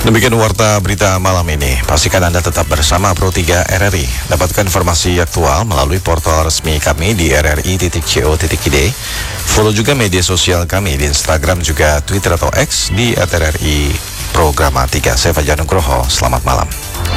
Demikian warta berita malam ini. Pastikan Anda tetap bersama Pro 3 RRI. Dapatkan informasi aktual melalui portal resmi kami di rri.co.id. Follow juga media sosial kami di Instagram juga Twitter atau X di @RRI Programa 3. Saya Fajar Nugroho. Selamat malam.